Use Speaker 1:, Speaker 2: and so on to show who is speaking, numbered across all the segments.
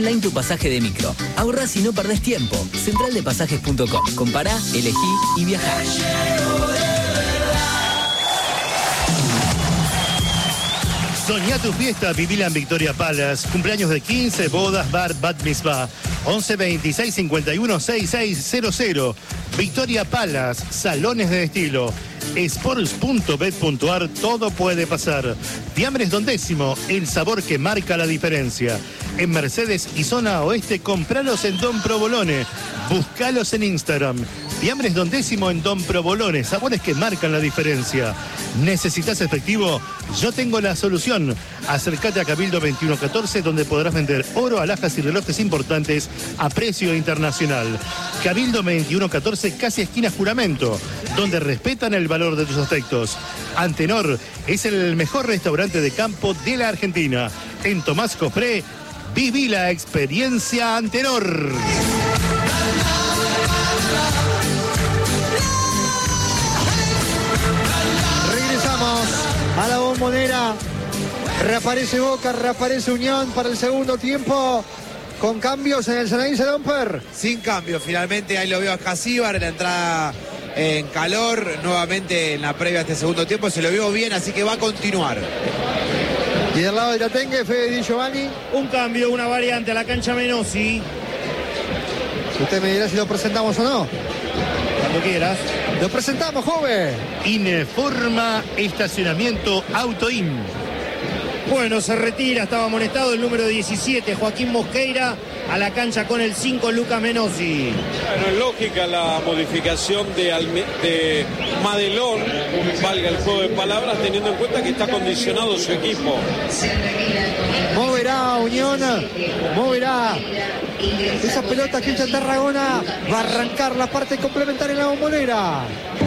Speaker 1: online tu pasaje de micro. Ahorrás y no perdés tiempo. Centraldepasajes.com. Compará, elegí y viajá.
Speaker 2: Soñá tu fiesta, vivila en Victoria Palace. Cumpleaños de 15, bodas, bar, bat mitzvah. 11 26 51 6600. Victoria Palace, salones de estilo. Sports.bet.ar, todo puede pasar. Fiambres Don Décimo, el sabor que marca la diferencia. En Mercedes y zona oeste, compralos en Don Provolone. Buscalos en Instagram. Fiambres Don Décimo en Don Provolone, sabores que marcan la diferencia. ¿Necesitas efectivo? Yo tengo la solución. Acércate a Cabildo 2114, donde podrás vender oro, alhajas y relojes importantes a precio internacional. Cabildo 2114, casi esquina Juramento, donde respetan el valor de tus afectos. Antenor es el mejor restaurante de campo de la Argentina. En Tomás Cofré, viví la experiencia Antenor.
Speaker 3: Regresamos a la Bombonera. Reaparece Boca, reaparece Unión para el segundo tiempo. Con cambios en el Ceneice, Domper.
Speaker 4: Sin cambio, finalmente ahí lo veo a Casíbar en la entrada en calor. Nuevamente en la previa a este segundo tiempo se lo vio bien, así que va a continuar.
Speaker 3: Y del lado de Tatengue, Fede Di Giovanni.
Speaker 5: Un cambio, una variante a la cancha Menossi.
Speaker 3: Usted me dirá si lo presentamos o no.
Speaker 5: Cuando quieras.
Speaker 3: Lo presentamos, joven.
Speaker 2: Informa estacionamiento Autoim.
Speaker 5: Bueno, se retira, estaba amonestado el número 17, Joaquín Mosqueira, a la cancha con el 5, Lucas Menossi.
Speaker 6: Bueno, es lógica la modificación de Madelón, valga el juego de palabras, teniendo en cuenta que está condicionado su equipo.
Speaker 3: Moverá Unión, moverá esa pelota que hincha Tarragona, va a arrancar la parte complementaria en la Bombonera.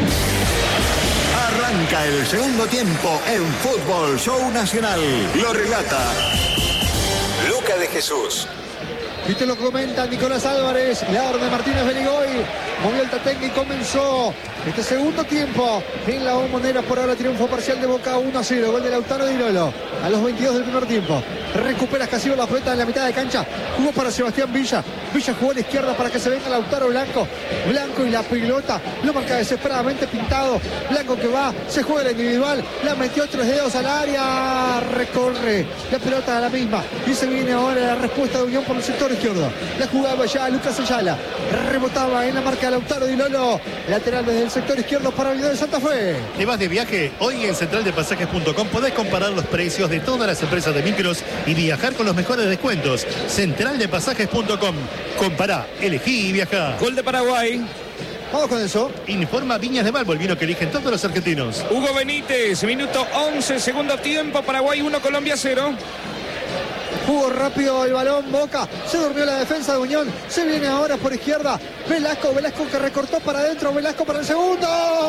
Speaker 7: Arranca el segundo tiempo en Fútbol Show Nacional. Lo relata Luca de Jesús.
Speaker 3: Y te lo comenta Nicolás Álvarez, la orden de Martínez Beligoy. Movió el Tatengue y comenzó este segundo tiempo en la Bombonera. Por ahora triunfo parcial de Boca 1-0. Gol de Lautaro Di Lolo a los 22 del primer tiempo. Recupera Castillo la pelota en la mitad de cancha. Jugó para Sebastián Villa. Villa jugó a la izquierda para que se venga Lautaro Blanco. Blanco y la pelota lo marca desesperadamente Pintado. Blanco que va, se juega la individual. La metió 3 dedos al área. Recorre la pelota a la misma. Y se viene ahora la respuesta de Unión por el sector izquierdo. La jugaba ya Lucas Ayala. Rebotaba en la marca de Lautaro Di Lolo. Lateral desde el sector izquierdo para Unión de Santa Fe.
Speaker 2: ¿Te vas de viaje? Hoy en centraldepasajes.com podés comparar los precios de todas las empresas de micros y viajar con los mejores descuentos. Centraldepasajes.com. Compará, elegí y viajá.
Speaker 8: Gol de Paraguay.
Speaker 3: Vamos con eso.
Speaker 2: Informa Viñas de Balbo, el vino que eligen todos los argentinos.
Speaker 8: Hugo Benítez, minuto 11, segundo tiempo, Paraguay 1, Colombia 0.
Speaker 3: Jugó rápido el balón, Boca, se durmió la defensa de Unión, se viene ahora por izquierda, Velasco que recortó para adentro, Velasco para el segundo.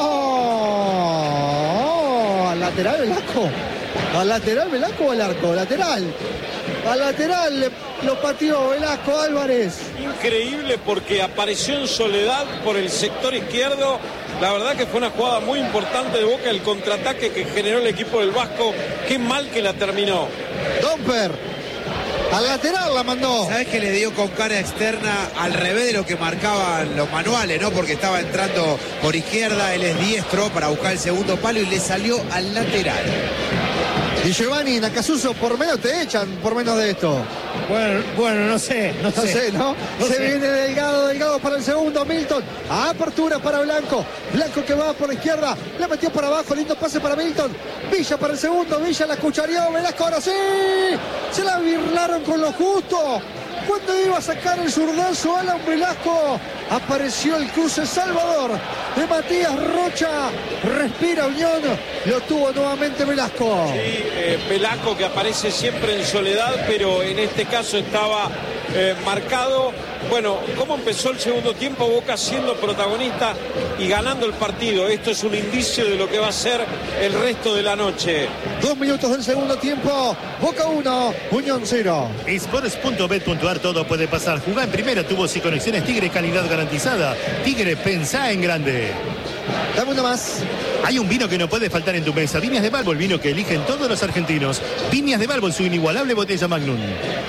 Speaker 3: Al lateral Velasco o al arco, lateral. Al lateral lo pateó Velasco Álvarez.
Speaker 6: Increíble porque apareció en soledad por el sector izquierdo. La verdad que fue una jugada muy importante de Boca, el contraataque que generó el equipo del Vasco. Qué mal que la terminó.
Speaker 3: Domper. Al lateral la mandó.
Speaker 4: ¿Sabes que le dio con cara externa al revés de lo que marcaban los manuales, ¿no? Porque estaba entrando por izquierda, él es diestro para buscar el segundo palo y le salió al lateral.
Speaker 3: Y Giovanni, Nakasuso, por menos te echan, por menos de esto.
Speaker 5: Bueno, no sé.
Speaker 3: Se viene Delgado para el segundo, Milton. Apertura para Blanco que va por la izquierda, la metió por abajo, lindo pase para Milton. Villa para el segundo, Villa la cuchareó, Velasco ahora sí. Se la birlaron con lo justo. Cuando iba a sacar el zurdazo Alan Velasco, apareció el cruce Salvador de Matías Rocha. Respira Unión, lo tuvo nuevamente Velasco.
Speaker 6: Sí, Velasco que aparece siempre en soledad, pero en este caso estaba marcado. Bueno, ¿cómo empezó el segundo tiempo? Boca siendo protagonista y ganando el partido. Esto es un indicio de lo que va a ser el resto de la noche.
Speaker 3: 2 minutos del segundo tiempo. Boca 1, Unión 0.
Speaker 2: Sports.bet.ar, todo puede pasar. Jugá en primera, tubos y conexiones Tigre, calidad garantizada. Tigre, pensá en grande.
Speaker 3: Dame uno más.
Speaker 2: Hay un vino que no puede faltar en tu mesa. Viñas de Balbo, el vino que eligen todos los argentinos. Viñas de Balbo, su inigualable botella Magnum.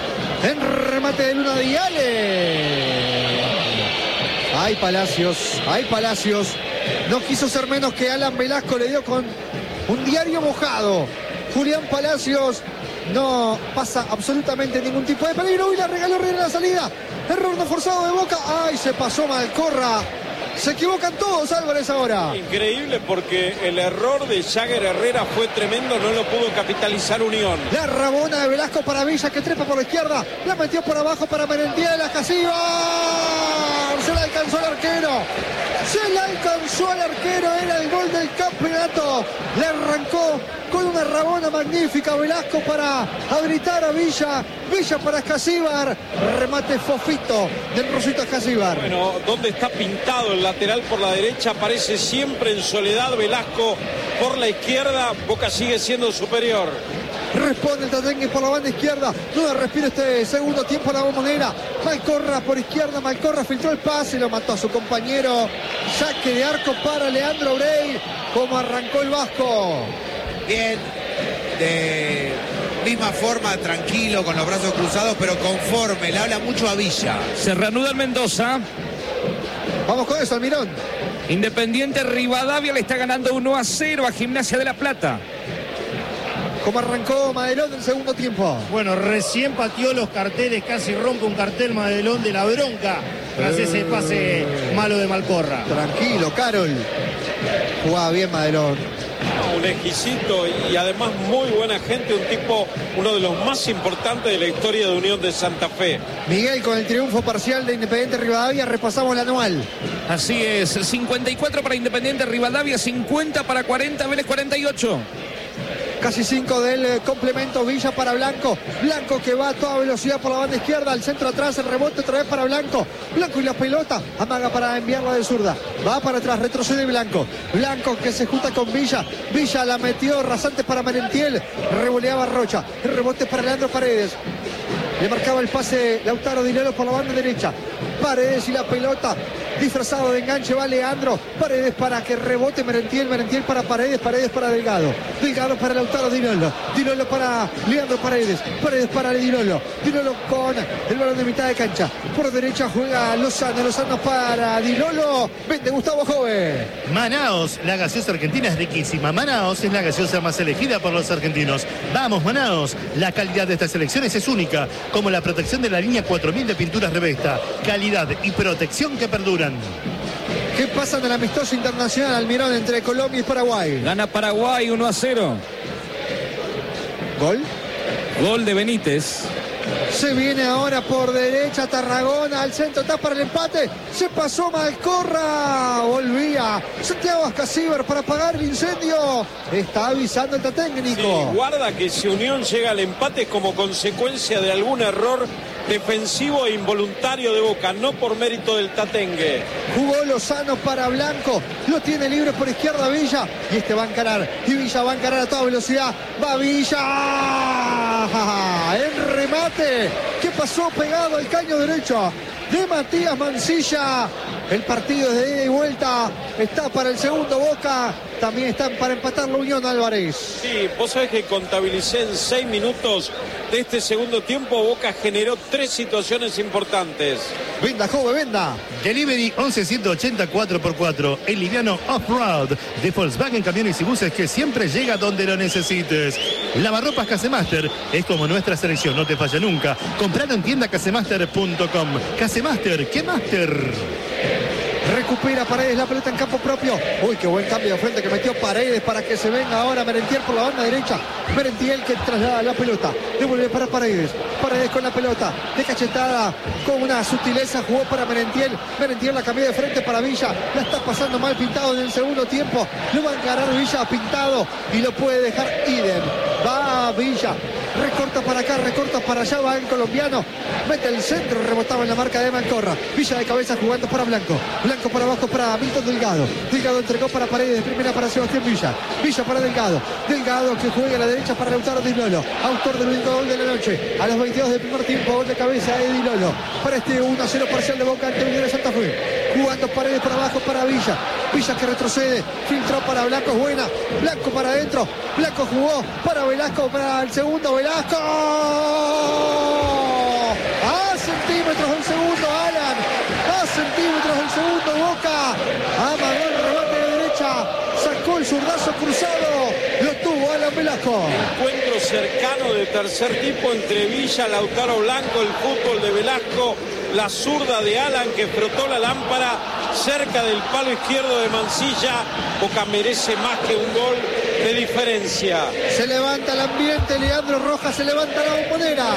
Speaker 3: En remate de Luna Diale. Ay, Palacios. No quiso ser menos que Alan Velasco, le dio con un diario mojado. Julián Palacios no pasa absolutamente ningún tipo de peligro. Y la regaló Herrera en la salida. Error no forzado de Boca. Ay, se pasó Malcorra. Se equivocan todos, Álvarez, ahora.
Speaker 6: Increíble, porque el error de Jagger Herrera fue tremendo, no lo pudo capitalizar Unión.
Speaker 3: La rabona de Velasco para Villa, que trepa por la izquierda, la metió por abajo para Merentiel, la Casíbar. Se la alcanzó al arquero, era el gol del campeonato. Le arrancó con una rabona magnífica Velasco para habilitar a Villa. Villa para Casíbar. Remate fofito del Rosito Casíbar.
Speaker 6: Bueno, ¿dónde está pintado el lateral por la derecha? Aparece siempre en soledad Velasco por la izquierda. Boca sigue siendo superior.
Speaker 3: Responde el Tatengue por la banda izquierda. Duda respira este segundo tiempo la Bombonera. Malcorra por izquierda. Malcorra filtró el pase y lo mató a su compañero. Saque de arco para Leandro Brey. Como arrancó el Vasco.
Speaker 4: Bien, de misma forma, tranquilo, con los brazos cruzados, pero conforme. Le habla mucho a Villa.
Speaker 8: Se reanuda el Mendoza.
Speaker 3: Vamos con eso, Almirón.
Speaker 8: Independiente Rivadavia le está ganando 1-0 a Gimnasia de La Plata.
Speaker 3: Como arrancó Madelón en el segundo tiempo.
Speaker 5: Bueno, recién pateó los carteles, casi rompe un cartel Madelón de la bronca tras ese pase malo de Malcorra.
Speaker 3: Tranquilo, Carol. Jugaba bien Madelón.
Speaker 6: Un exquisito y además muy buena gente, un tipo, uno de los más importantes de la historia de Unión de Santa Fe.
Speaker 3: Miguel, con el triunfo parcial de Independiente Rivadavia, repasamos el anual.
Speaker 8: Así es, 54 para Independiente Rivadavia, 50 para 40, Vélez 48.
Speaker 3: Casi 5 del complemento. Villa para Blanco. Blanco que va a toda velocidad por la banda izquierda. Al centro atrás. El rebote otra vez para Blanco. Blanco y la pelota. Amaga para enviarla de zurda. Va para atrás. Retrocede Blanco. Blanco que se junta con Villa. Villa la metió rasante para Merentiel. Revoleaba Rocha. El rebote para Leandro Paredes. Le marcaba el pase Lautaro Di Lolo por la banda derecha. Paredes y la pelota. Disfrazado de enganche va Leandro. Paredes para que rebote Merentiel. Merentiel para Paredes. Paredes para Delgado. Delgado para Lautaro Di Lolo. Di Lolo para Leandro Paredes. Paredes para Di Lolo. Di Lolo con el balón de mitad de cancha. Por derecha juega Lozano. Lozano para Di Lolo. Vende Gustavo Jove.
Speaker 2: Manaos, la gaseosa argentina es riquísima. Manaos es la gaseosa más elegida por los argentinos. Vamos, Manaos. La calidad de estas selecciones es única, como la protección de la línea 4000 de pinturas Revesta. Calidad y protección que perduran.
Speaker 3: ¿Qué pasa en el amistoso internacional, Almirón, entre Colombia y Paraguay?
Speaker 8: Gana Paraguay 1-0.
Speaker 3: ¿Gol?
Speaker 8: Gol de Benítez.
Speaker 3: Se viene ahora por derecha Tarragona, al centro, está para el empate. Se pasó Malcorra. Volvía Santiago Ascasíbar para apagar el incendio. Está avisando el técnico.
Speaker 6: Sí, guarda que si Unión llega al empate como consecuencia de algún error defensivo e involuntario de Boca, no por mérito del Tatengue.
Speaker 3: Jugó Lozano para Blanco, lo tiene libre por izquierda Villa, y este va a encarar, y Villa va a encarar a toda velocidad, va Villa, el remate, que pasó pegado al caño derecho de Matías Mancilla. El partido es de ida y vuelta, está para el segundo Boca, también están para empatar la Unión, Álvarez.
Speaker 6: Sí, vos sabés que contabilicé en 6 minutos de este segundo tiempo, Boca generó 3 situaciones importantes.
Speaker 3: Venda, Jove, venda.
Speaker 2: Delivery 11-180 4x4, el liviano off-road de Volkswagen Camiones y Buses que siempre llega donde lo necesites. Lavarropas Casemaster es como nuestra selección, no te falla nunca. Compralo en tienda casemaster.com. Casemaster, ¿qué master?
Speaker 3: Recupera Paredes la pelota en campo propio. Uy, qué buen cambio de frente que metió Paredes para que se venga ahora Merentiel por la banda derecha. Merentiel que traslada la pelota. Devuelve para Paredes. Paredes con la pelota. De cachetada con una sutileza jugó para Merentiel. Merentiel la cambió de frente para Villa. La está pasando mal Pintado en el segundo tiempo. Lo va a encarar Villa a Pintado y lo puede dejar idem. Va Villa. Recorta para acá, recorta para allá, va el colombiano. Mete el centro, rebotaba en la marca de Malcorra. Villa de cabeza jugando para Blanco. Blanco para abajo para Milton Delgado. Delgado entregó para Paredes, primera para Sebastián Villa. Villa para Delgado. Delgado que juega a la derecha para Lautaro Di Lolo. Autor del único gol de la noche. A los 22 del primer tiempo, gol de cabeza de Di Lolo. Para este 1-0 parcial de Boca ante Unión de Santa Fe. Jugando Paredes para abajo para Villa. Villa que retrocede. Filtró para Blanco, es buena. Blanco para adentro. Blanco jugó para Velasco, para el segundo Velasco. Velasco.
Speaker 6: Encuentro cercano de tercer tipo entre Villa, Lautaro Blanco, el fútbol de Velasco, la zurda de Alan que frotó la lámpara cerca del palo izquierdo de Mansilla. Boca merece más que un gol de diferencia.
Speaker 3: Se levanta el ambiente, Leandro Rojas se levanta la bombonera.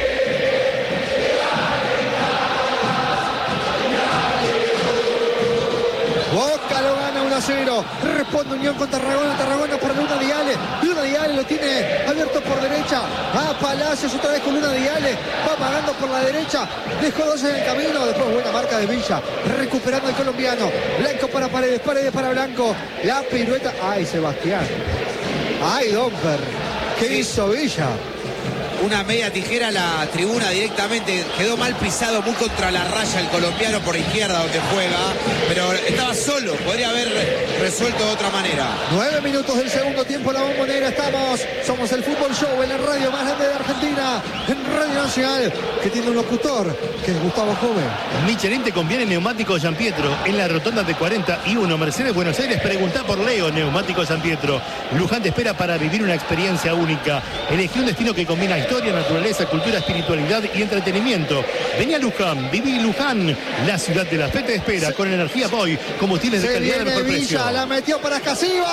Speaker 3: Boca lo gana 1-0. Responde Unión con Tarragona. Tarragona por Luna Diale. Luna Diale lo tiene abierto por derecha. A Palacios otra vez con Luna Diale. Va pagando por la derecha. Dejó 2 en el camino. Después buena marca de Villa. Recuperando el colombiano. Blanco para Paredes. Paredes para Blanco. La pirueta. Ay, Sebastián. Ay, Domper. ¿Qué hizo Villa?
Speaker 4: Una media tijera a la tribuna directamente. Quedó mal pisado, muy contra la raya el colombiano por izquierda donde juega. Pero estaba solo, podría haber resuelto de otra manera.
Speaker 3: 9 minutos del segundo tiempo, la bombonera. Somos el Fútbol Show en la radio más grande de Argentina, en Radio Nacional, que tiene un locutor, que es Gustavo Joven.
Speaker 2: Michelin te conviene Neumáticos San Pietro. En la rotonda de 41, Mercedes, Buenos Aires, preguntá por Leo, Neumáticos San Pietro. Luján te espera para vivir una experiencia única. Elegí un destino que combina historia, naturaleza, cultura, espiritualidad y entretenimiento. Vení a Luján, viví Luján, la ciudad de la fe te espera, con energía Boy, combustibles de calidad de mejor precio.
Speaker 3: Villa, la metió para Casíbar.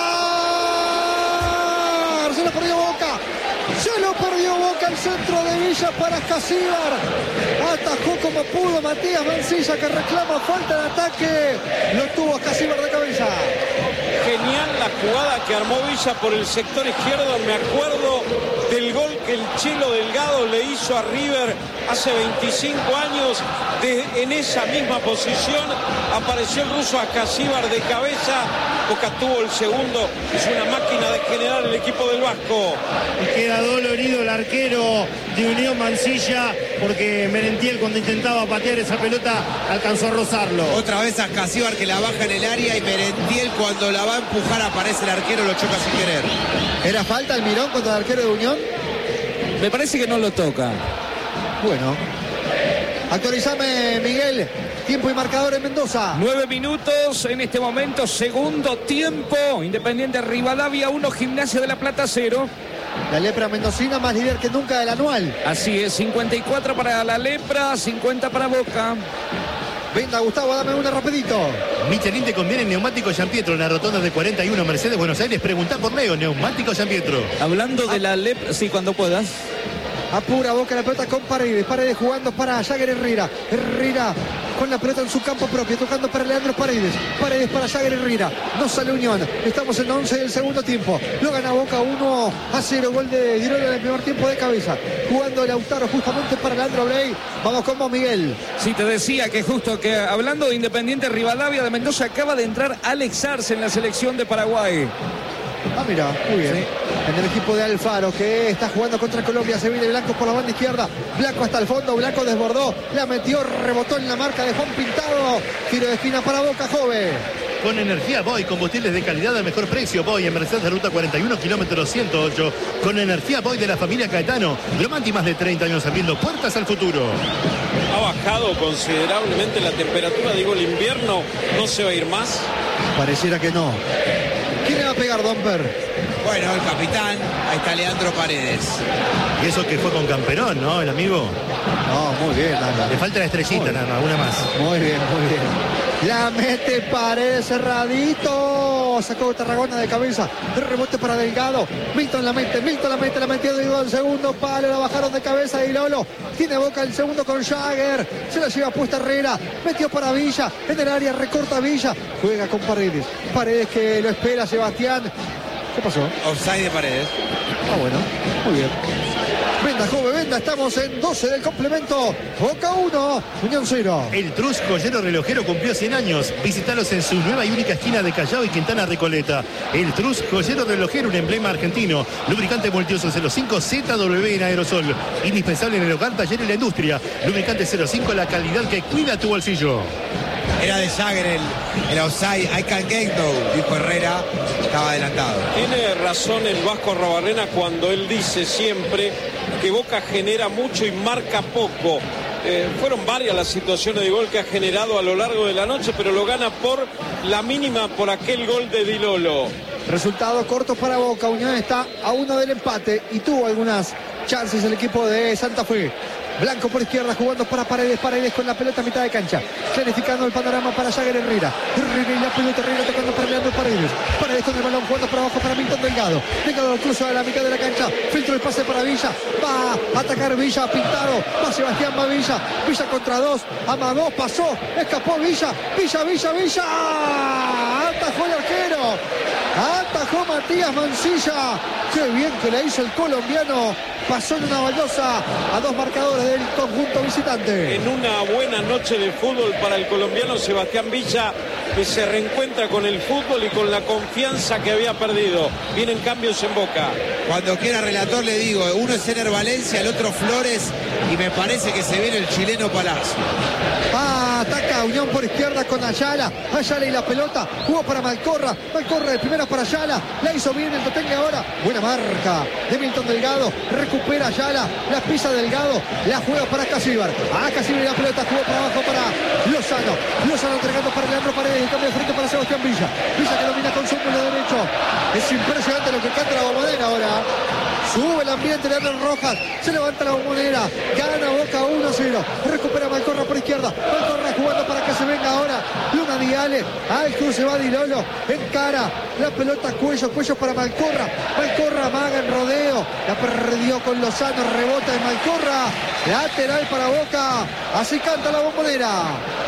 Speaker 3: Se lo perdió Boca. Se lo perdió Boca, el centro de Villa para Casíbar. Atajó como pudo Matías Mansilla, que reclama falta de ataque. Lo tuvo Casíbar de cabeza.
Speaker 6: Genial la jugada que armó Villa por el sector izquierdo. Me acuerdo del gol que el Chelo Delgado le hizo a River hace 25 años. En esa misma posición apareció el ruso Casíbar de cabeza. Boca tuvo el segundo. Es una máquina de generar el equipo del Vasco.
Speaker 5: Y queda dolorido el arquero de Unión Mansilla, porque Merentiel, cuando intentaba patear esa pelota, alcanzó a rozarlo.
Speaker 4: Otra vez a Casíbar, que la baja en el área, y Merentiel, cuando la va a empujar, aparece el arquero, lo choca sin querer.
Speaker 3: ¿Era falta el mirón contra el arquero de Unión?
Speaker 8: Me parece que no lo toca.
Speaker 3: Bueno. Actualizame, Miguel. Tiempo y marcador en Mendoza.
Speaker 8: 9 minutos en este momento, segundo tiempo. Independiente Rivadavia 1, Gimnasia de la Plata 0.
Speaker 3: La Lepra mendocina más líder que nunca del anual.
Speaker 8: Así es, 54 para la Lepra, 50 para Boca.
Speaker 3: Venga, Gustavo, dame una rapidito.
Speaker 2: Michelin te conviene Neumáticos San Pietro. En la rotonda de 41, Mercedes, Buenos Aires, preguntá por Leo, Neumáticos San Pietro.
Speaker 8: Hablando de la Lepra, sí, cuando puedas.
Speaker 3: Apura Boca la pelota con Paredes. Paredes jugando para Jagger Herrera. Herrera con la pelota en su campo propio, tocando para Leandro Paredes. Paredes para Jagger Herrera. No sale Unión. Estamos en 11 del segundo tiempo. Lo gana Boca 1-0. Gol de Dirola en el primer tiempo de cabeza. Jugando Lautaro justamente para Leandro Bley. Vamos con vos, Miguel.
Speaker 8: Sí, te decía que justo que hablando de Independiente Rivadavia de Mendoza, acaba de entrar Alex Arce en la selección de Paraguay.
Speaker 3: Ah, mira, muy bien. Sí. En el equipo de Alfaro, que está jugando contra Colombia. Se viene Blanco por la banda izquierda. Blanco hasta el fondo. Blanco desbordó. La metió, rebotó en la marca de Juan Pintado. Tiro de esquina para Boca, Joven.
Speaker 2: Con energía Boy, combustibles de calidad al mejor precio. Boy en Mercedes de Ruta 41, kilómetro 108. Con energía Boy de la familia Caetano. Gromanti, más de 30 años abriendo puertas al futuro.
Speaker 6: Ha bajado considerablemente la temperatura. Digo, el invierno no se va a ir más.
Speaker 3: Pareciera que no. ¿Quién le va a pegar, Domper?
Speaker 4: Bueno, el capitán. Ahí está Leandro Paredes.
Speaker 2: Y eso que fue con Camperón, ¿no? El amigo.
Speaker 3: No, muy bien, Ana.
Speaker 2: Le falta la estrellita, nada más, una más.
Speaker 3: Muy bien, muy bien. La mete Paredes cerradito. Sacó Tarragona de cabeza. El rebote para Delgado. Milton la mete, la metió de al segundo palo. La bajaron de cabeza y Lolo. Tiene Boca el segundo con Jagger. Se la lleva puesta Herrera. Metió para Villa. En el área recorta Villa. Juega con Paredes. Paredes que lo espera Sebastián. ¿Qué pasó?
Speaker 4: Offside de Paredes.
Speaker 3: Ah, bueno. Muy bien. Venda, joven, venda. Estamos en 12 del complemento. Boca 1, Unión 0.
Speaker 2: El Trus Joyero Relojero cumplió 100 años. Visítalos en su nueva y única esquina de Callao y Quintana Recoleta. El Trus Joyero Relojero, un emblema argentino. Lubricante multiuso 05 ZW en aerosol. Indispensable en el hogar, taller y la industria. Lubricante 05, la calidad que cuida tu bolsillo.
Speaker 4: Era de Jagger el offside. I can get though, dijo Herrera. Estaba adelantado.
Speaker 6: Tiene razón el Vasco Arrobarrena cuando él dice siempre que Boca genera mucho y marca poco. Fueron varias las situaciones de gol que ha generado a lo largo de la noche, pero lo gana por la mínima, por aquel gol de Di Lolo.
Speaker 3: Resultado corto para Boca. Unión está a 1 del empate y tuvo algunas chances el equipo de Santa Fe. Blanco por izquierda jugando para Paredes. Paredes con la pelota a mitad de cancha. Clarificando el panorama para Jagger Herrera. Herrera y la pelota. Herrera tocando para Leandro Paredes. Paredes con el balón jugando para abajo para Milton Delgado. Delgado cruza a la mitad de la cancha. Filtro el pase para Villa. Va a atacar Villa. Pintado. Va Sebastián, va Villa. Villa contra 2. Amagó. Pasó. Escapó Villa. Villa. Atajó el arquero. Atajó Matías Mancilla. Qué bien que la hizo el colombiano. Pasó en una baldosa a 2 marcadores del conjunto visitante.
Speaker 6: En una buena noche de fútbol para el colombiano Sebastián Villa, que se reencuentra con el fútbol y con la confianza que había perdido. Vienen cambios en Boca.
Speaker 4: Cuando quiera, relator, le digo, uno es Ener Valencia, el otro Flores, y me parece que se viene el chileno Palacio.
Speaker 3: Ataca Unión por izquierda con Ayala. Ayala y la pelota. Jugó para Malcorra. Malcorra de primera para Ayala. La hizo bien el Tatengue ahora. Buena marca de Milton Delgado. Recupera Ayala. La pisa Delgado. La juega para Casíbar. Casíbar y la pelota. Jugó para abajo para Lozano. Lozano entregando para Leandro Paredes. El cambio de frente para Sebastián Villa. Villa que domina con su puño derecho. Es impresionante lo que canta la Bombonera ahora. Sube el ambiente, Leandro Rojas. Se levanta la Bombonera. Gana Boca 1-0. Recupera Malcorra por izquierda. Malcorra jugando para que se venga ahora Luna Diale. Al cruce va Di Lolo. Encara la pelota cuello para Malcorra. Malcorra amaga en rodeo. La perdió con Lozano. Rebota de Malcorra. Lateral para Boca. Así canta la Bombonera.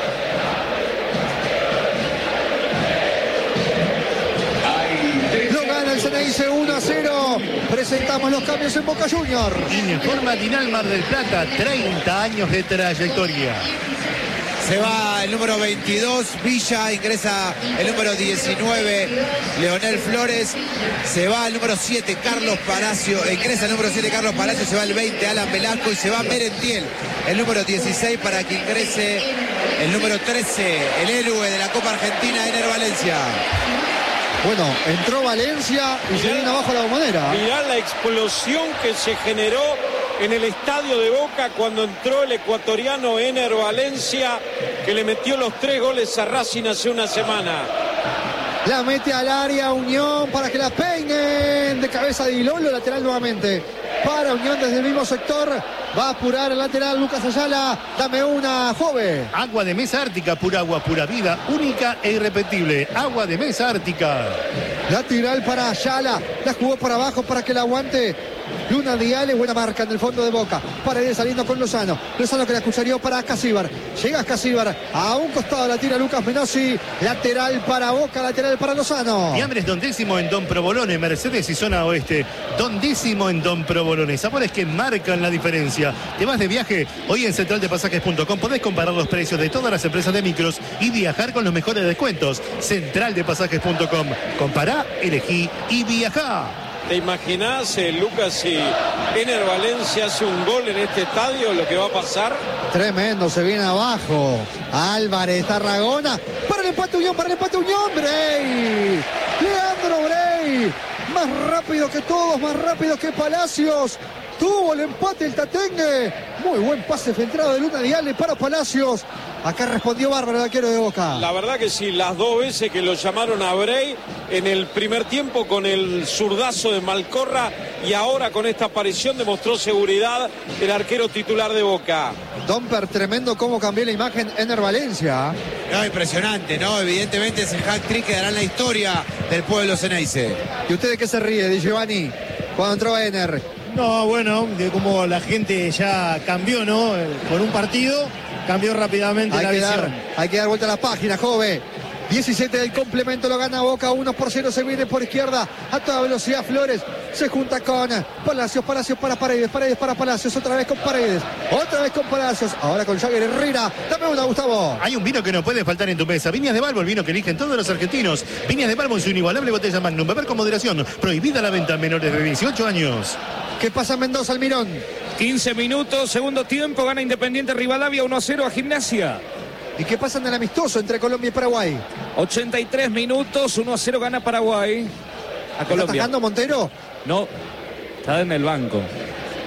Speaker 3: El Ceneice 1-0. Presentamos los cambios en Boca Juniors.
Speaker 2: Informa Dinal Mar del Plata, 30 años de trayectoria.
Speaker 4: Se va el número 22, Villa, ingresa el número 19, Leonel Flores. Se va el número 7, Carlos Palacio. Ingresa el número 7, Carlos Palacio. Se va el 20, Alan Velasco. Y se va Merentiel, el número 16, para que ingrese el número 13, el héroe de la Copa Argentina, Ener Valencia.
Speaker 3: Bueno, entró Valencia y se viene abajo la Bombonera.
Speaker 6: Mirá la explosión que se generó en el estadio de Boca cuando entró el ecuatoriano Ener Valencia, que le metió los 3 goles a Racing hace una semana.
Speaker 3: La mete al área Unión para que la peinen de cabeza de Di Lolo, lateral nuevamente para Unión desde el mismo sector. Va a apurar el lateral Lucas Ayala. Dame una, joven.
Speaker 2: Agua de Mesa Ártica, pura agua, pura vida, única e irrepetible. Agua de Mesa Ártica.
Speaker 3: Lateral para Ayala. La jugó por abajo para que la aguante Luna Diale. Buena marca en el fondo de Boca. Paredes saliendo con Lozano. Lozano que la cucharió para Casíbar. Llega Casíbar. A un costado la tira Lucas Menossi. Lateral para Boca, lateral para Lozano.
Speaker 2: Fiambres Don Décimo en Don Provolone, Mercedes y zona oeste. Don Décimo en Don Provolone. Sabores que marcan la diferencia. Te vas de viaje. Hoy en centraldepasajes.com podés comparar los precios de todas las empresas de micros y viajar con los mejores descuentos. Centraldepasajes.com. Compará, elegí y viajá.
Speaker 6: ¿Te imaginás, Lucas, si Ener Valencia hace un gol en este estadio, lo que va a pasar?
Speaker 3: Tremendo, se viene abajo. Álvarez, Tarragona. Para el empate Unión, Bray. Leandro Bray. Más rápido que todos, más rápido que Palacios. Tuvo el empate el Tatengue. Muy buen pase filtrado de Luna Diale para Palacios. Acá respondió bárbaro el arquero de Boca.
Speaker 6: La verdad que sí, las 2 veces que lo llamaron a Bray, en el primer tiempo con el zurdazo de Malcorra y ahora con esta aparición demostró seguridad el arquero titular de Boca.
Speaker 3: Domper, tremendo cómo cambió la imagen Ener Valencia.
Speaker 4: No, impresionante, ¿no? Evidentemente es el hat-trick que dará en la historia del pueblo Ceneice.
Speaker 3: ¿Y usted de qué se ríe, Di Giovanni, cuando entró Ener?
Speaker 5: No, bueno, de cómo la gente ya cambió, ¿no? Con un partido cambió rápidamente la visión.
Speaker 3: Hay que dar vuelta a la página, joven. 17 del complemento, lo gana Boca, 1-0, se viene por izquierda, a toda velocidad Flores, se junta con Palacios para Paredes para Palacios, otra vez con Paredes, ahora con Jagger Herrera. Dame una, Gustavo.
Speaker 2: Hay un vino que no puede faltar en tu mesa, Viñas de Balbo, el vino que eligen todos los argentinos. Viñas de Balbo en su inigualable botella Magnum, beber con moderación, prohibida la venta a menores de 18 años.
Speaker 3: ¿Qué pasa en Mendoza, Almirón?
Speaker 8: 15 minutos, segundo tiempo, gana Independiente Rivadavia 1-0 a Gimnasia.
Speaker 3: ¿Y qué pasa en el amistoso entre Colombia y Paraguay?
Speaker 8: 83 minutos, 1-0 gana Paraguay a Colombia.
Speaker 3: ¿Está atajando Montero?
Speaker 8: No, está en el banco.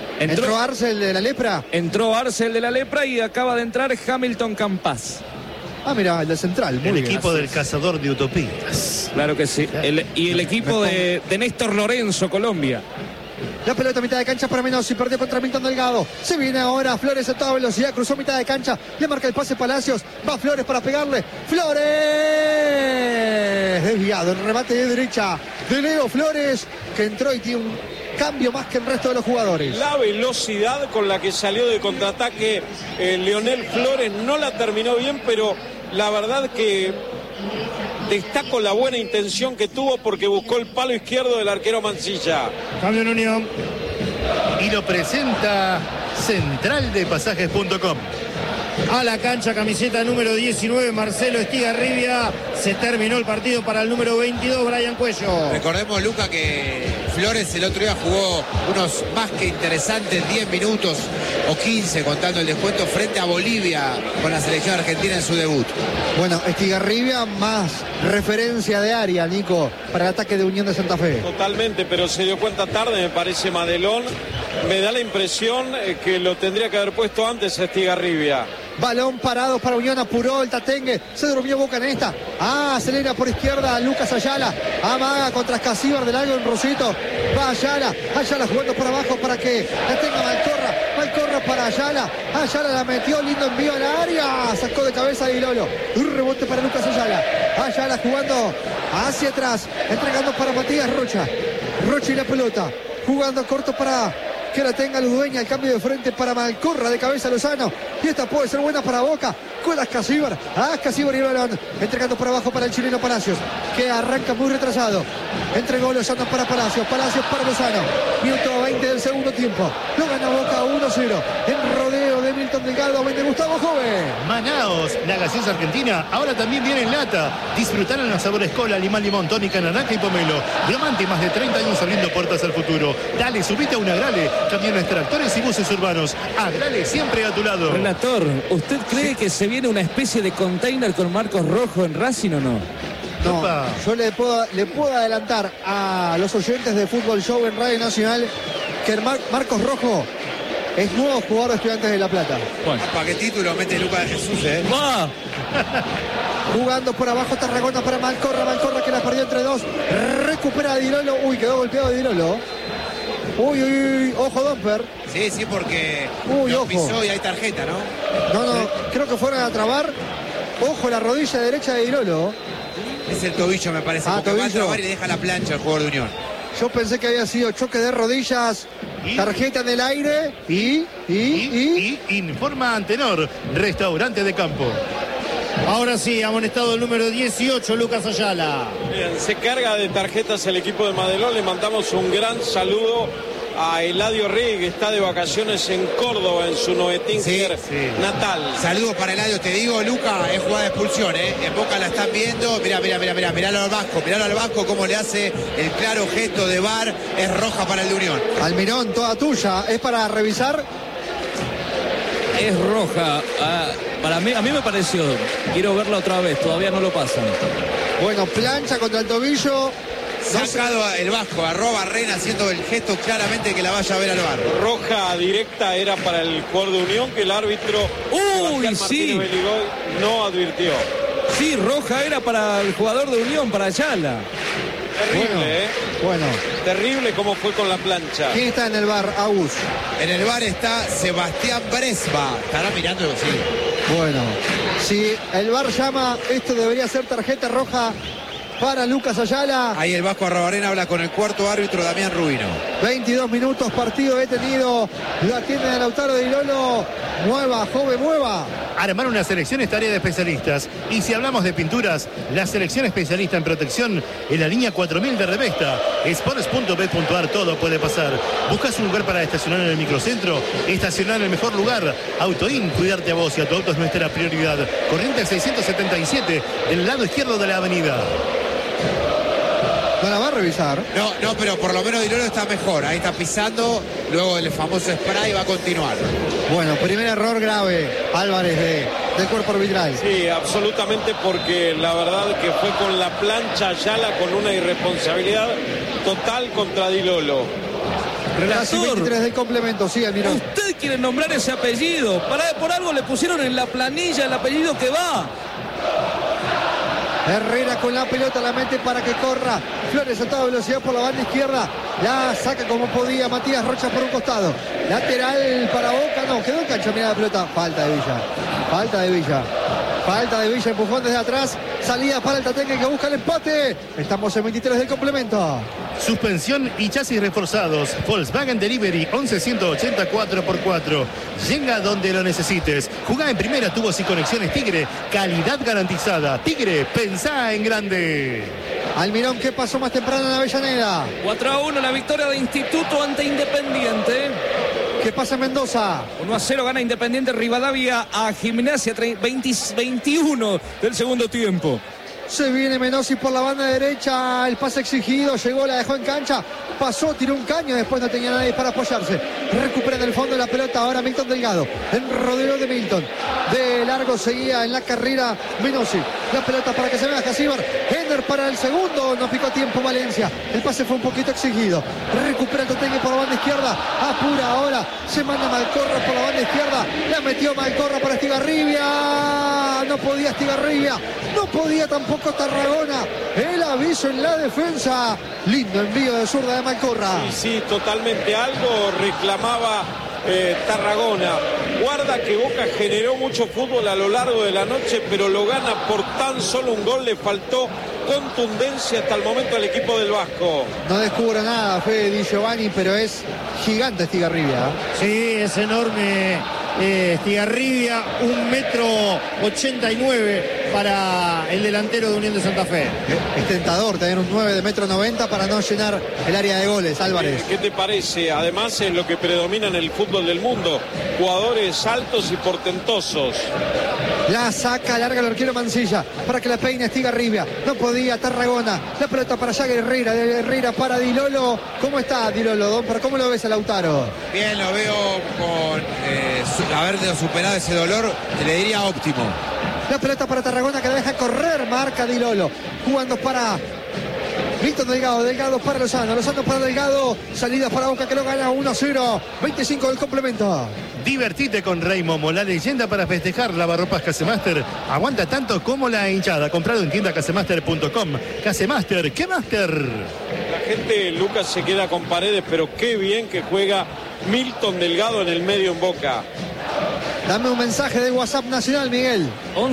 Speaker 3: ¿Entró Arcel de la Lepra?
Speaker 8: Entró Arcel de la Lepra y acaba de entrar Hamilton Campas.
Speaker 3: Ah, mira, el de Central. Muy
Speaker 2: el
Speaker 3: bien.
Speaker 2: equipo del cazador de utopías.
Speaker 8: Claro que sí. El equipo de Néstor Lorenzo, Colombia.
Speaker 3: La pelota a mitad de cancha para Menossi, perdió contra Milton Delgado. Se viene ahora Flores a toda velocidad, cruzó mitad de cancha, le marca el pase Palacios, va Flores para pegarle. ¡Flores! Desviado, el remate de derecha de Leo Flores, que entró y tiene un cambio más que el resto de los jugadores.
Speaker 6: La velocidad con la que salió de contraataque Leonel Flores no la terminó bien, pero la verdad que destaco la buena intención que tuvo porque buscó el palo izquierdo del arquero Mancilla.
Speaker 5: Cambio en Unión.
Speaker 2: Y lo presenta centraldepasajes.com.
Speaker 5: A la cancha, camiseta número 19, Marcelo Estigarribia. Se terminó el partido para el número 22, Brian Cuello.
Speaker 4: Recordemos, Luca, que Flores el otro día jugó unos más que interesantes 10 minutos o 15, contando el descuento, frente a Bolivia con la selección argentina en su debut.
Speaker 3: Bueno, Estigarribia más referencia de área, Nico, para el ataque de Unión de Santa Fe.
Speaker 6: Totalmente, pero se dio cuenta tarde, me parece Madelón. Me da la impresión que lo tendría que haber puesto antes a Estigarribia.
Speaker 3: Balón parado para Unión, apuró el Tatengue, se durmió Boca en esta. Acelera por izquierda Lucas Ayala, amaga contra Escasíbar del algo en Rosito. Va Ayala jugando por abajo para que la tenga Malcorra para Ayala. Ayala la metió, lindo envío a la área, sacó de cabeza a Dilolo. Un rebote para Lucas Ayala jugando hacia atrás, entregando para Matías Rocha y la pelota, jugando corto para que la tenga Ludueña, el cambio de frente para Malcorra, de cabeza Lozano, y esta puede ser buena para Boca, con Escasíbar y el balón, entregando por abajo para el chileno Palacios, que arranca muy retrasado, entregó Lozano para Palacios para Lozano, minuto 20 del segundo tiempo, lo gana Boca 1-0, en rodeo de Milton Delgado, de Gustavo Joven.
Speaker 2: Manaos, la gaseosa argentina, ahora también viene en lata. Disfrutaron los sabores cola, limón, tónica, naranja y pomelo. Diamante, más de 30 años abriendo puertas al futuro. Dale, subite a un Agrale, camiones, tractores y buses urbanos. Agrale, siempre a tu lado.
Speaker 8: Relator, ¿usted cree que se viene una especie de container con Marcos Rojo en Racing o no?
Speaker 3: No,
Speaker 2: Opa.
Speaker 3: yo le puedo adelantar a los oyentes de Fútbol Show en Radio Nacional que el Marcos Rojo es nuevo jugador de Estudiantes de La Plata.
Speaker 8: Bueno.
Speaker 4: ¿Para qué título mete Lucas de Jesús,
Speaker 8: ¡Va!
Speaker 3: Jugando por abajo Tarragona para Malcorra que la perdió entre dos. Recupera a Dilolo. Uy, quedó golpeado Dilolo. Uy, ojo Domper.
Speaker 4: Sí, porque
Speaker 3: Uy,
Speaker 4: lo
Speaker 3: ojo.
Speaker 4: pisó y hay tarjeta, ¿no?
Speaker 3: No, creo que fueron a trabar. Ojo la rodilla derecha de Dilolo.
Speaker 4: Es el tobillo, me parece, porque va a
Speaker 3: tobillo.
Speaker 4: trabar y le deja la plancha al jugador de Unión.
Speaker 3: Yo pensé que había sido choque de rodillas. Tarjeta en el aire
Speaker 2: Y informa Antenor, restaurante de campo.
Speaker 5: Ahora sí, amonestado el número 18, Lucas Ayala.
Speaker 6: Bien, se carga de tarjetas el equipo de Madelón. Le mandamos un gran saludo a Eladio Rey, que está de vacaciones en Córdoba, en su Noetinker natal.
Speaker 4: Saludos para Eladio, te digo, Luca, es jugada de expulsión, ¿eh? En Boca la están viendo, miralo al Vasco, cómo le hace el claro gesto de VAR, es roja para el de Unión.
Speaker 3: Almirón, toda tuya. ¿Es para revisar?
Speaker 8: Es roja. A mí me pareció. Quiero verla otra vez, todavía no lo pasan.
Speaker 3: Bueno, plancha contra el tobillo.
Speaker 4: Sacado el Vasco, arroba Rena haciendo el gesto claramente que la vaya a ver al VAR.
Speaker 6: Roja directa era para el jugador de Unión, que el árbitro Sebastián
Speaker 8: sí.
Speaker 6: Martínez Beligoy no advirtió.
Speaker 8: Sí, roja era para el jugador de Unión, para Ayala.
Speaker 6: Terrible,
Speaker 3: Bueno.
Speaker 6: Terrible como fue con la plancha.
Speaker 3: ¿Quién está en el bar, Agus?
Speaker 4: En el VAR está Sebastián Bresba. Estará mirando, sí.
Speaker 3: Bueno, si el VAR llama, esto debería ser tarjeta roja para Lucas Ayala.
Speaker 4: Ahí el Vasco Arrobarena habla con el cuarto árbitro, Damián Rubino.
Speaker 3: 22 minutos, partido detenido. Lo atiende a Lautaro Di Lolo. Mueva.
Speaker 2: Armar una selección es tarea de especialistas. Y si hablamos de pinturas, la selección especialista en protección en la línea 4000 de Revesta. Sports.bet.ar, todo puede pasar. ¿Buscas un lugar para estacionar en el microcentro? Estacionar en el mejor lugar. Autoin, cuidarte a vos y a tu auto es nuestra prioridad. Corriente 677, del lado izquierdo de la avenida.
Speaker 3: ¿No la va a revisar?
Speaker 4: No, pero por lo menos Di Lolo está mejor. Ahí está pisando, luego el famoso spray va a continuar.
Speaker 3: Bueno, primer error grave, Álvarez del cuerpo arbitral.
Speaker 6: Sí, absolutamente, porque la verdad que fue con la plancha Ayala con una irresponsabilidad total contra Di Lolo.
Speaker 3: Casi 23 del complemento, sí, Almirón.
Speaker 8: ¿Usted quieren nombrar ese apellido. Por algo le pusieron en la planilla el apellido que va.
Speaker 3: Herrera con la pelota, la mete para que corra. Flores a toda velocidad por la banda izquierda. La saca como podía Matías Rocha por un costado. Lateral para Boca. No, quedó en cancha. Mira la pelota. Falta de Villa. Falta de Villa. Falta de Villa. Empujón desde atrás. Salida para el Tatengue que busca el empate. Estamos en 23 del complemento.
Speaker 2: Suspensión y chasis reforzados. Volkswagen Delivery 11-180 4x4. Llega donde lo necesites. Jugá en primera, tubos y conexiones Tigre. Calidad garantizada. Tigre, pensá en grande.
Speaker 3: Almirón, ¿qué pasó más temprano en Avellaneda?
Speaker 8: 4-1 la victoria de Instituto ante Independiente.
Speaker 3: ¿Qué pasa en Mendoza?
Speaker 8: 1-0 gana Independiente Rivadavia a Gimnasia, 21 del segundo tiempo.
Speaker 3: Se viene Menossi por la banda derecha, el pase exigido, llegó, la dejó en cancha, pasó, tiró un caño, después no tenía nadie para apoyarse. Recupera en el fondo de la pelota ahora Milton Delgado, en rodeo de Milton. De largo seguía en la carrera Menossi. La pelota para que se vea Casíbar. Hender para el segundo, no picó a tiempo Valencia. El pase fue un poquito exigido. Recupera el Tatengue por la banda izquierda, apura ahora, se manda Malcorra por la banda izquierda, la metió Malcorra para Estigarribia. No podía Estigarribia, no podía tampoco Tarragona. El aviso en la defensa. Lindo envío de zurda de Malcorra.
Speaker 6: Sí, totalmente. Algo reclamaba Tarragona. Guarda que Boca generó mucho fútbol a lo largo de la noche, pero lo gana por tan solo un gol. Le faltó contundencia hasta el momento al equipo del Vasco.
Speaker 3: No descubro nada, Fede Di Giovanni, pero es gigante Estigarribia.
Speaker 5: Sí, es enorme Estigarribia, 1,89 m para el delantero de Unión de Santa Fe.
Speaker 3: Es tentador tener un 9 de 1,90 m para no llenar el área de goles, Álvarez.
Speaker 6: ¿Qué te parece? Además es lo que predomina en el fútbol del mundo. Jugadores altos y portentosos.
Speaker 3: La saca, larga el arquero Mancilla para que la peine Estigarribia. No podía Tarragona. La pelota para Jagger Herrera. De Herrera para Di Lolo. ¿Cómo está Di Lolo, Don? ¿Pero cómo lo ves a Lautaro?
Speaker 4: Bien, lo veo con haber superado ese dolor, le diría óptimo.
Speaker 3: La pelota para Tarragona que la deja correr, marca Di Lolo. Jugando para Milton Delgado, Delgado para Lozano, Lozano para Delgado, salida para Boca que lo gana 1-0, 25 del complemento.
Speaker 2: Divertite con Rey Momo, la leyenda para festejar. Lavarropas Casemaster aguanta tanto como la hinchada. Comprado en tienda casemaster.com. Casemaster, ¿qué Master?
Speaker 6: La gente, Lucas, se queda con Paredes, pero qué bien que juega Milton Delgado en el medio en Boca.
Speaker 3: Dame un mensaje de WhatsApp nacional, Miguel.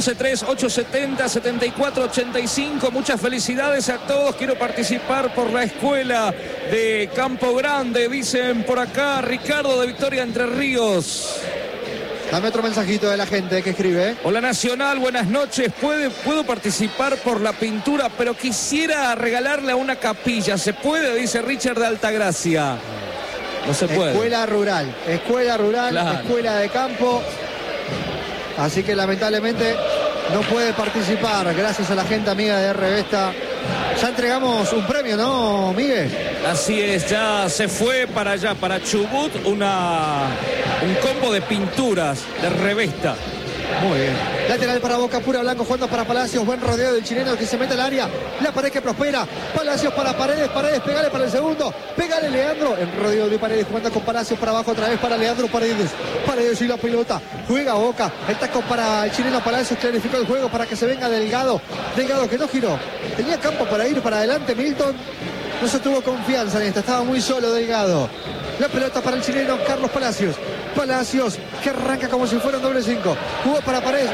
Speaker 8: 11-3-870-7485. Muchas felicidades a todos. Quiero participar por la escuela de Campo Grande. Dicen por acá Ricardo de Victoria Entre Ríos.
Speaker 3: Dame otro mensajito de la gente que escribe.
Speaker 8: Hola Nacional, buenas noches. Puedo participar por la pintura, pero quisiera regalarle a una capilla. ¿Se puede? Dice Richard de Altagracia. No se puede.
Speaker 3: Escuela rural, claro. Escuela de campo. Así que lamentablemente no puede participar. Gracias a la gente amiga de Revesta. Ya entregamos un premio, ¿no, Miguel?
Speaker 8: Así es, ya se fue para allá, para Chubut, un combo de pinturas de Revesta.
Speaker 3: Muy bien. Lateral para Boca, pura Blanco jugando para Palacios. Buen rodeo del chileno que se mete al área. La pared que prospera. Palacios para Paredes. Paredes, pegale para el segundo. Pegale Leandro. En rodeo de Paredes jugando con Palacios para abajo otra vez para Leandro Paredes. Paredes y la pelota. Juega Boca. El taco para el chileno Palacios. Clarificó el juego para que se venga Delgado. Delgado que no giró. Tenía campo para ir para adelante Milton. No se tuvo confianza en esta. Estaba muy solo Delgado. La pelota para el chileno Carlos Palacios. Palacios que arranca como si fuera un doble 5. Jugó para Paredes.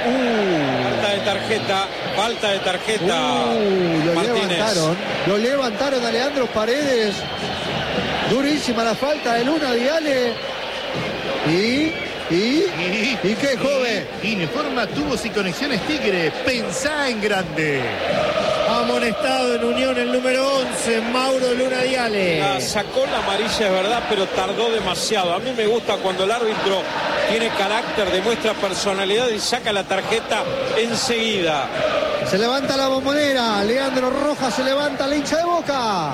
Speaker 6: Falta de tarjeta.
Speaker 3: Lo levantaron a Leandro Paredes. Durísima la falta de Luna Diale. ¿Y qué, joven?
Speaker 2: Informa Tubos y Conexiones Tigre. Pensá en grande.
Speaker 5: Amonestado en Unión el número 11, Mauro Luna Diale.
Speaker 6: Sacó la amarilla, es verdad, pero tardó demasiado. A mí me gusta cuando el árbitro tiene carácter, demuestra personalidad y saca la tarjeta enseguida.
Speaker 3: Se levanta la bombonera. Leandro Rojas se levanta, la hincha de Boca.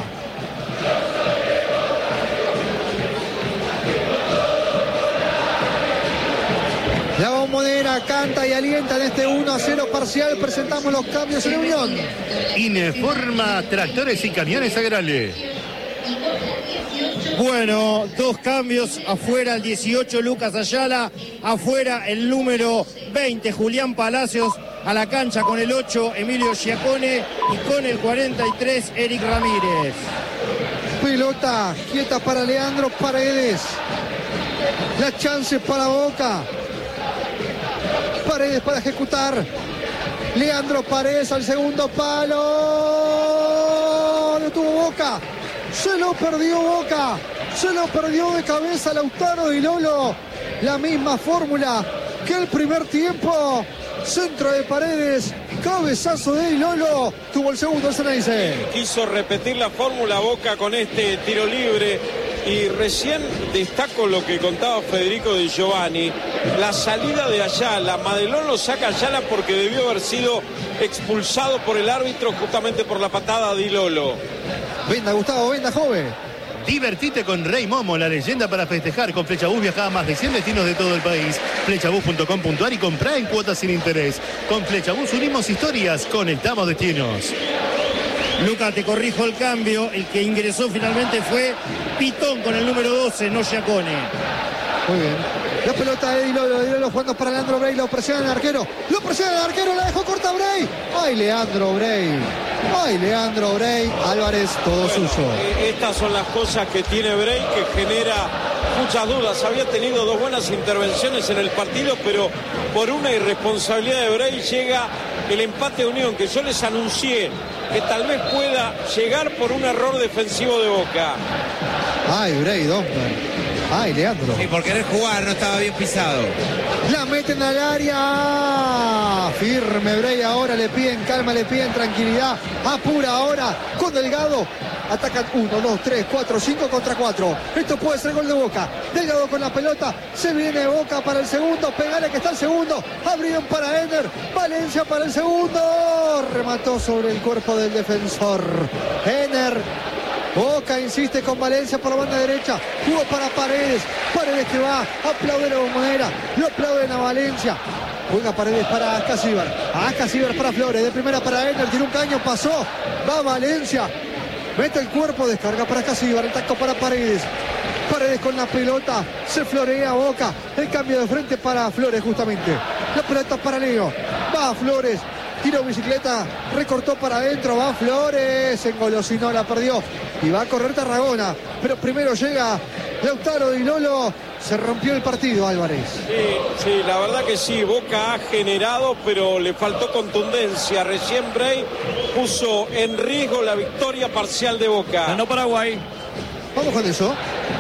Speaker 3: La bombonera canta y alienta en este 1-0 parcial. Presentamos los cambios en Unión.
Speaker 2: Informa Tractores y Camiones Agrale.
Speaker 5: Bueno, 2 cambios, afuera el 18 Lucas Ayala, afuera el número 20 Julián Palacios, a la cancha con el 8 Emilio Giacone y con el 43 Eric Ramírez.
Speaker 3: Pelota quieta para Leandro Paredes. La chance para Boca. Paredes para ejecutar. Leandro Paredes al segundo palo. Lo tuvo Boca. Se lo perdió Boca. Se lo perdió de cabeza Lautaro Di Lolo. La misma fórmula que el primer tiempo. Centro de Paredes. Cabezazo de Di Lolo. Tuvo el segundo, se dice.
Speaker 6: Quiso repetir la fórmula Boca con este tiro libre. Y recién destaco lo que contaba Federico Di Giovanni. La salida de Ayala. Madelón lo saca Ayala porque debió haber sido expulsado por el árbitro justamente por la patada de Di Lolo.
Speaker 3: Venda, Gustavo, venda, joven.
Speaker 2: Divertite con Rey Momo, la leyenda para festejar. Con Flechabús viaja a más de 100 destinos de todo el país. Flechabús.com.ar y comprá en cuotas sin interés. Con Flechabús unimos historias, conectamos destinos.
Speaker 5: Lucas, te corrijo el cambio. El que ingresó finalmente fue Pitón con el número 12, no Giacone.
Speaker 3: Muy bien. La pelota de Di Lolo jugando para Leandro Bray. Lo presiona el arquero. Lo presiona el arquero. La dejó corta Bray. ¡Ay, Leandro Bray! ¡Ay, Leandro Bray! Álvarez, todo suyo.
Speaker 6: Estas son las cosas que tiene Bray, que genera muchas dudas. Había tenido 2 buenas intervenciones en el partido, pero por una irresponsabilidad de Bray llega el empate de Unión, que yo les anuncié que tal vez pueda llegar por un error defensivo de Boca.
Speaker 3: ¡Ay, Bray, Domber! ¡Ay, Leandro!
Speaker 4: Y por querer jugar no estaba bien pisado.
Speaker 3: La meten al área. Firme Bray ahora. Le piden calma, le piden tranquilidad. Apura ahora con Delgado. Atacan 1, 2, 3, 4, 5 contra 4. Esto puede ser gol de Boca. Delgado con la pelota. Se viene Boca para el segundo. Pegale que está el segundo. Abrieron para Ener. Valencia para el segundo. Remató sobre el cuerpo del defensor. Ener. Boca insiste con Valencia por la banda derecha. Jugó para Paredes. Paredes que va. Aplaude la Bombonera. Lo aplauden a Valencia. Juega Paredes para Ascasíbar. Ascasíbar para Flores. De primera para Ener. Tiró un caño. Pasó. Va Valencia. Mete el cuerpo. Descarga para Ascasíbar. El tacto para Paredes. Paredes con la pelota. Se florea Boca. El cambio de frente para Flores justamente. La pelota para Leo. Va Flores. Tiro bicicleta, recortó para adentro, va Flores, engolosinó, la perdió y va a correr Tarragona, pero primero llega Lautaro Di Lolo, se rompió el partido Álvarez.
Speaker 6: Sí, la verdad que sí, Boca ha generado, pero le faltó contundencia. Recién Bray puso en riesgo la victoria parcial de Boca.
Speaker 8: Ganó Paraguay.
Speaker 3: Vamos con eso.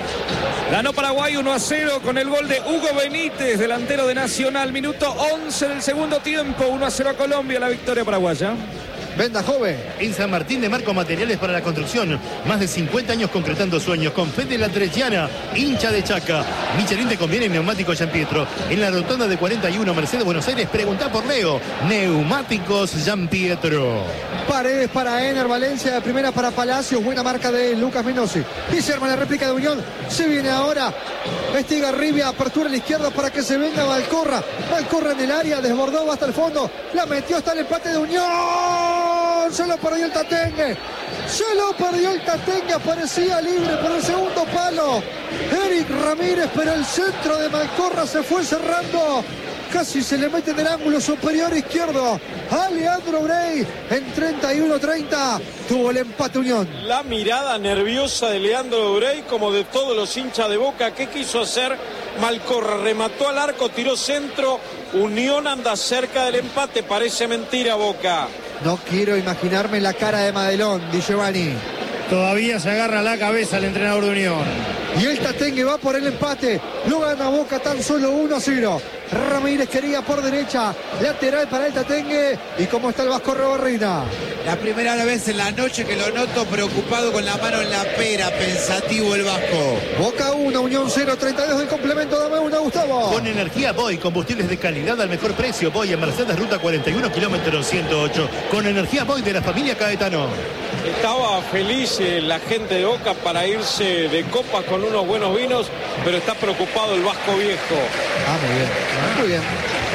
Speaker 8: Ganó Paraguay 1-0 con el gol de Hugo Benítez, delantero de Nacional. Minuto 11 del segundo tiempo. 1-0 a Colombia, la victoria paraguaya.
Speaker 3: Venda, joven.
Speaker 2: En San Martín de Marco Materiales para la Construcción. Más de 50 años concretando sueños. Con Fede La Tresiana, hincha de Chaca. Michelin te conviene en Neumáticos Gian Pietro. En la rotonda de 41 Mercedes Buenos Aires, preguntá por Leo. Neumáticos Gian Pietro.
Speaker 3: Paredes para Ener, Valencia de primera para Palacios. Buena marca de Lucas Menosi. Y se arma la réplica de Unión. Se viene ahora Estigarribia. Apertura a la izquierda para que se venga Valcorra. Valcorra en el área. Desbordó, va hasta el fondo. La metió hasta el empate de Unión. Se lo perdió el Tatengue. Se lo perdió el Tatengue. Aparecía libre por el segundo palo Eric Ramírez, pero el centro de Valcorra se fue cerrando. Casi se le mete en el ángulo superior izquierdo a Leandro Bray. En 31-30 tuvo el empate Unión.
Speaker 6: La mirada nerviosa de Leandro Bray, como de todos los hinchas de Boca. ¿Qué quiso hacer? Malcorra remató al arco, tiró centro. Unión anda cerca del empate. Parece mentira, Boca.
Speaker 3: No quiero imaginarme la cara de Madelón, Di Giovanni.
Speaker 5: Todavía se agarra la cabeza el entrenador de Unión.
Speaker 3: Y el Tatengue va por el empate. Lo gana Boca tan solo 1-0. Ramírez quería por derecha. Lateral para el Tatengue. ¿Y cómo está el Vasco Reborrina?
Speaker 4: La primera vez en la noche que lo noto preocupado con la mano en la pera, pensativo el Vasco.
Speaker 3: Boca 1, Unión 0, 32 del complemento. Dame una, Gustavo.
Speaker 2: Con energía Boy, combustibles de calidad al mejor precio. Boy en Mercedes, ruta 41, kilómetro 108. Con energía Boy de la familia Caetano.
Speaker 6: Estaba feliz la gente de Boca para irse de copas con unos buenos vinos, pero está preocupado el Vasco Viejo.
Speaker 3: Ah, muy bien. Muy bien.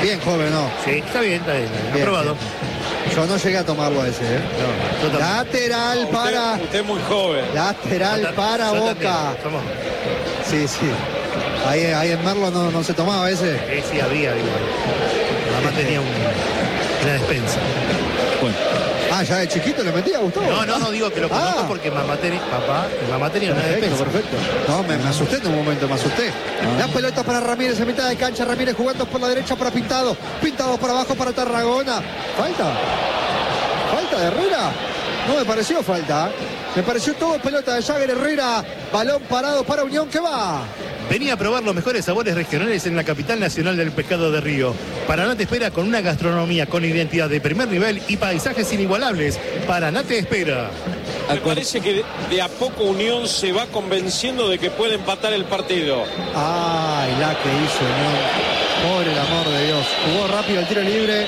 Speaker 3: Bien joven, ¿no?
Speaker 2: Sí, está bien,
Speaker 3: Bien,
Speaker 2: aprobado.
Speaker 3: bien. Yo no llegué a tomarlo ese, ¿eh?
Speaker 2: No, yo también.
Speaker 3: Lateral para...
Speaker 6: Usted es muy joven.
Speaker 3: Lateral para
Speaker 2: Yo
Speaker 3: Boca.
Speaker 2: también, somos-
Speaker 3: Sí, sí. Ahí en Merlo no se tomaba ese.
Speaker 2: Sí, había, digo. Mamá tenía una despensa.
Speaker 8: Bueno,
Speaker 3: Ah, ya de chiquito le metía, Gustavo.
Speaker 2: No, digo que lo conozco porque mamá tenía una
Speaker 3: Perfecto,
Speaker 2: despensa.
Speaker 3: perfecto. No, me asusté en un momento, me asusté. La pelota para Ramírez en mitad de cancha. Ramírez jugando por la derecha para Pintado. Pintado por abajo para Tarragona. ¿Falta? ¿Falta de Herrera? No me pareció falta. Me pareció todo pelota de Jagger Herrera. Balón parado para Unión que va.
Speaker 2: Venía a probar los mejores sabores regionales en la capital nacional del pescado de río. Paraná te espera con una gastronomía con identidad de primer nivel y paisajes inigualables. Paraná te espera.
Speaker 6: Me parece que de a poco Unión se va convenciendo de que puede empatar el partido.
Speaker 3: Ay, la que hizo Unión. Por el amor de Dios. Jugó rápido el tiro libre.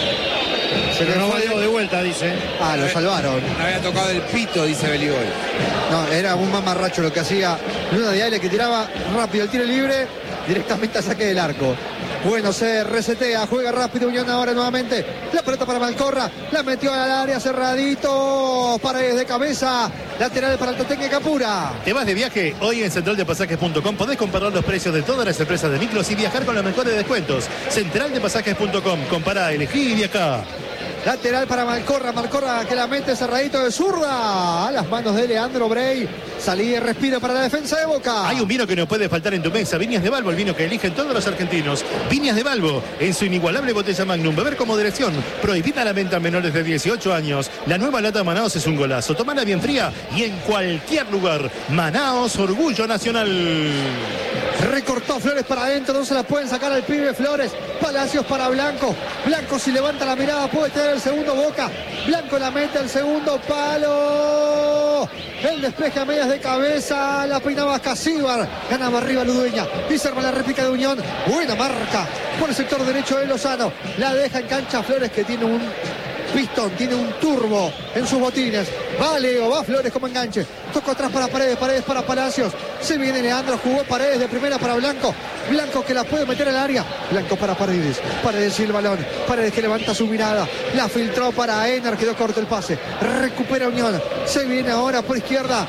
Speaker 3: Se le
Speaker 5: Pero no
Speaker 3: fue
Speaker 5: valió de vuelta, dice.
Speaker 3: Ah, lo salvaron.
Speaker 4: No había tocado el pito, dice Beligoy.
Speaker 3: No, era un mamarracho lo que hacía Luna de Aire, que tiraba rápido el tiro libre directamente a saque del arco. Bueno, se resetea, juega rápido Unión ahora nuevamente. La pelota para Malcorra, la metió al área cerradito. Paredes de cabeza, lateral para el Tatengue Capura.
Speaker 2: ¿Te vas de viaje? Hoy en centraldepasajes.com podés comparar los precios de todas las empresas de micros y viajar con los mejores descuentos. Centraldepasajes.com, compará, elegí y viajá.
Speaker 3: Lateral para Malcorra, Malcorra que la mete cerradito de zurda. A las manos de Leandro Brey. Salida y respiro para la defensa de Boca.
Speaker 2: Hay un vino que no puede faltar en tu mesa. Viñas de Balbo, el vino que eligen todos los argentinos. Viñas de Balbo, en su inigualable botella Magnum. Beber con moderación. Prohibida la venta a menores de 18 años. La nueva lata Manaos es un golazo. Tomala bien fría y en cualquier lugar. Manaos, orgullo nacional.
Speaker 3: Recortó Flores para adentro, no se la pueden sacar al pibe Flores. Palacios para Blanco. Blanco si levanta la mirada puede tener el segundo. Boca. Blanco la mete al segundo palo. El despeje a medias de cabeza. La peinaba Casíbar. Ganaba arriba Ludueña. Y se arma la réplica de Unión. Buena marca por el sector derecho de Lozano. La deja en cancha Flores que tiene un pistón, tiene un turbo en sus botines. Va Leo, va Flores como enganche. Toco atrás para Paredes, Paredes para Palacios. Se viene Leandro, jugó Paredes de primera para Blanco. Blanco que la puede meter al área. Blanco para Paredes. Paredes y el balón. Paredes que levanta su mirada. La filtró para Ener, quedó corto el pase. Recupera Unión. Se viene ahora por izquierda.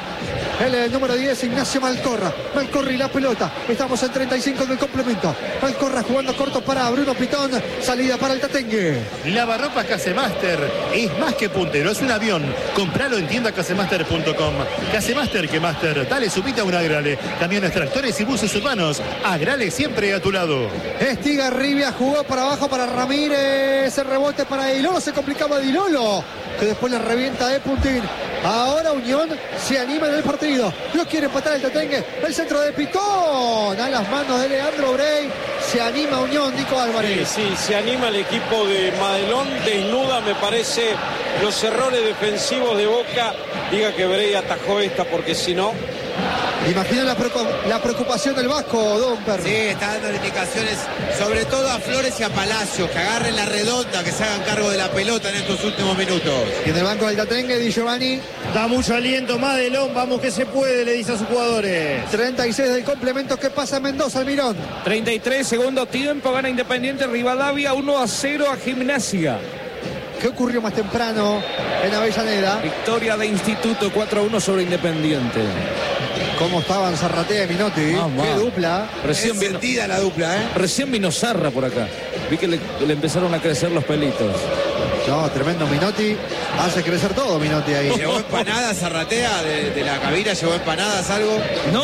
Speaker 3: El número 10, Ignacio Malcorra. Malcorra y la pelota. Estamos en 35 del complemento. Malcorra jugando corto para Bruno Pitón. Salida para el Tatengue.
Speaker 2: Lavarropas Casemaster es más que puntero, es un avión. Compralo en tiendacasemaster.com. Casemaster que Master. Dale subite a un Agrale. Camiones, tractores y buses urbanos. Agrale siempre a tu lado.
Speaker 3: Estigarribia jugó para abajo para Ramírez. El rebote para Dilolo. Se complicaba Dilolo, que después le revienta de puntín. Ahora Unión se anima en el partido. Lo quiere empatar el Tatengue. El centro de Pitón. A las manos de Leandro Brey. Se anima Unión, Nico Álvarez.
Speaker 6: Sí, se anima el equipo de Madelón. Desnuda, me parece, los errores defensivos de Boca. Diga que Brey atajó esta porque si no...
Speaker 3: Imagina la preocupación del Vasco, Don Perro.
Speaker 4: Sí, está dando indicaciones, sobre todo a Flores y a Palacios, que agarren la redonda, que se hagan cargo de la pelota en estos últimos minutos.
Speaker 3: Y en el banco del Tatengue, Di Giovanni.
Speaker 5: Da mucho aliento, Madelón, vamos que se puede, le dice a sus jugadores.
Speaker 3: 36 del complemento, que pasa Mendoza, Almirón.
Speaker 8: 33, segundo tiempo, gana Independiente Rivadavia 1-0 a Gimnasia.
Speaker 3: ¿Qué ocurrió más temprano en Avellaneda?
Speaker 8: Victoria de Instituto 4-1 sobre Independiente.
Speaker 3: ¿Cómo estaban Zarratea y Minotti? Qué dupla.
Speaker 8: Recién
Speaker 4: Es
Speaker 8: vino,
Speaker 4: sentida la dupla, ¿eh?
Speaker 8: recién vino Zarra por acá. Vi que le empezaron a crecer los pelitos.
Speaker 3: No, tremendo Minotti. Hace crecer todo Minotti ahí.
Speaker 4: ¿Llevó empanadas Zarratea de la cabina? ¿Llevó empanadas algo?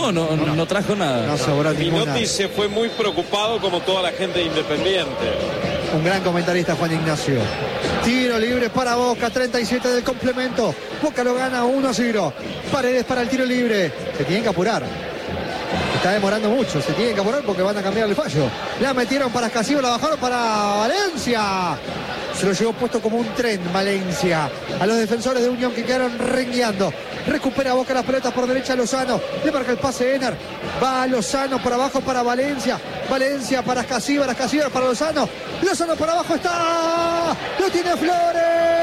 Speaker 8: No trajo nada.
Speaker 3: No sobró ninguna.
Speaker 6: Minotti se fue muy preocupado como toda la gente de Independiente.
Speaker 3: Un gran comentarista, Juan Ignacio. Tiro libre para Boca, 37 del complemento. Boca lo gana 1-0. Paredes para el tiro libre. Se tienen que apurar. Está demorando mucho, se tienen que apurar porque van a cambiar el fallo. La metieron para Escasivo, la bajaron para Valencia. Se lo llevó puesto como un tren Valencia. A los defensores de Unión que quedaron rengueando. Recupera Boca las pelotas por derecha Lozano. Le marca el pase Ener. Va Lozano por abajo para Valencia. Valencia para Escasivo para Lozano. Lozano por abajo está. Lo tiene Flores.